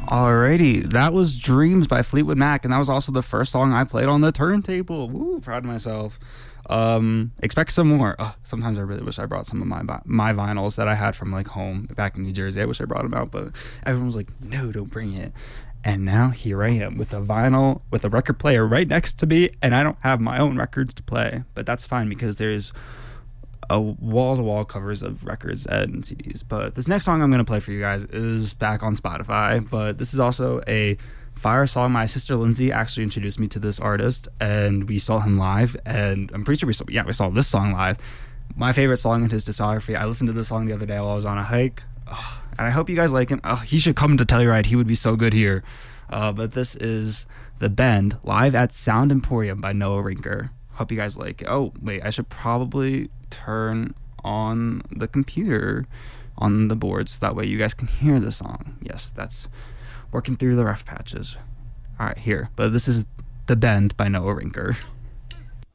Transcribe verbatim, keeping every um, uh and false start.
Alrighty, that was Dreams by Fleetwood Mac, and that was also the first song I played on the turntable. Woo, proud of myself. Um, expect some more. Oh, sometimes I really wish I brought some of my my vinyls that I had from like home back in New Jersey. I wish I brought them out, but everyone was like, no, don't bring it. And now here I am with a vinyl, with a record player right next to me, and I don't have my own records to play. But that's fine because there's a wall-to-wall covers of records and C Ds. But this next song I'm going to play for you guys is back on Spotify, but this is also a fire song. My sister Lindsay actually introduced me to this artist, and we saw him live, and I'm pretty sure we saw, yeah, we saw this song live. My favorite song in his discography. I listened to this song the other day while I was on a hike, oh, and I hope you guys like him. Oh, he should come to Telluride. He would be so good here. Uh, but this is The Bend, live at Sound Emporium by Noah Rinker. Hope you guys like it. Oh, wait, I should probably turn on the computer on the board so that way you guys can hear the song. Yes, that's working through the rough patches. All right, here. But this is The Bend by Noah Rinker.